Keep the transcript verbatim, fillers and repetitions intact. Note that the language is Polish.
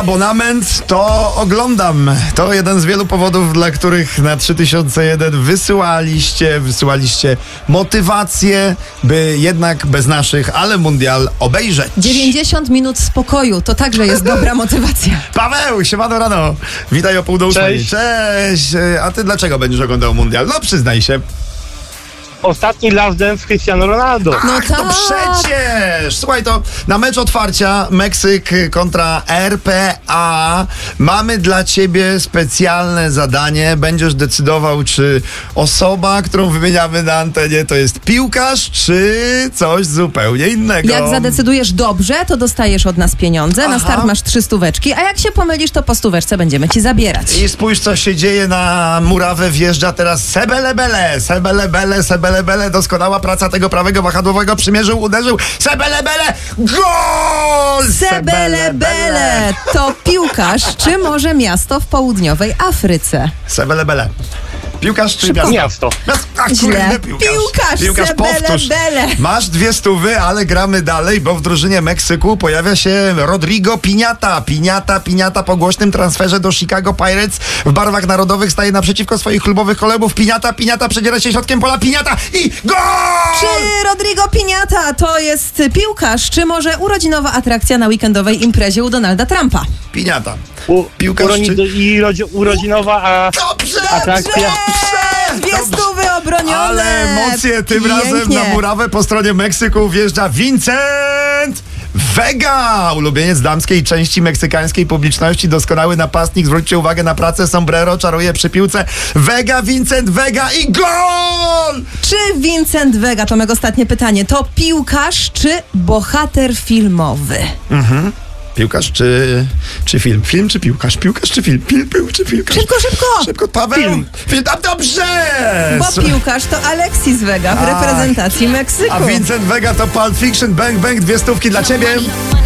abonament, to oglądam. To jeden z wielu powodów, dla których na trzy tysiące jeden wysyłaliście, wysyłaliście motywację, by jednak bez naszych, ale mundial obejrzeć. dziewięćdziesiąt minut spokoju, to także jest dobra motywacja. Paweł, siemano rano. Witaj o pół do ósmej. Cześć. Cześć. A ty dlaczego będziesz oglądał mundial? No przyznaj się. Ostatni Last Dance Cristiano Ronaldo. No Ach, to tak. przecież! Słuchaj, to na mecz otwarcia Meksyk kontra R P A mamy dla ciebie specjalne zadanie. Będziesz decydował, czy osoba, którą wymieniamy na antenie, to jest piłkarz, czy coś zupełnie innego. Jak zadecydujesz dobrze, to dostajesz od nas pieniądze. Na Aha. start masz trzy stóweczki, a jak się pomylisz, to po stóweczce będziemy ci zabierać. I spójrz, co się dzieje na murawę. Wjeżdża teraz Sebelebele. Sebelebele, Sebelebele. Doskonała praca tego prawego wahadłowego. Przymierzył, uderzył. Sebelebele. Gol! Sebelebele to piłkarz, czy może miasto w południowej Afryce? Sebelebele. Piłkarz czy Szybko. miasto? Miasto. A, kurde, Źle. piłkarz. Piłkarz, Piłkarz, powtórz. Sebelebele. Masz dwie stówy, ale gramy dalej, bo w drużynie Meksyku pojawia się Rodrigo Piñata. Piñata, Piñata po głośnym transferze do Chicago Pirates w barwach narodowych staje naprzeciwko swoich klubowych kolegów. Piñata, Piñata przedziera się środkiem pola. Piñata i gol! Czy Rodrigo Piñata to jest piłkarz, czy może urodzinowa atrakcja na weekendowej imprezie u Donalda Trumpa? Piñata. U, Piłkarz uroni, czy- i rodzi, urodzinowa, a Dobrze! atrakcja. Dobrze! Dwie Dobrze. stówy obronione! Ale emocje tym Pięknie. razem na murawę po stronie Meksyku wjeżdża Vincent Vega, ulubieniec damskiej części meksykańskiej publiczności, doskonały napastnik. Zwróćcie uwagę na pracę, sombrero, czaruje przy piłce. Vega, Vincent Vega i gol! Czy Vincent Vega, to mego ostatnie pytanie, to piłkarz czy bohater filmowy? Piłkarz czy, czy film? Film czy piłkarz? Piłkarz czy film? Film, pił czy piłkarz? Szybko, szybko! Szybko, Paweł! Film. Film. A, dobrze! Bo piłkarz to Alexis Vega w Ach. reprezentacji Meksyku. A Vincent Vega to Pulp Fiction, bang, bang, dwie stówki dla ciebie.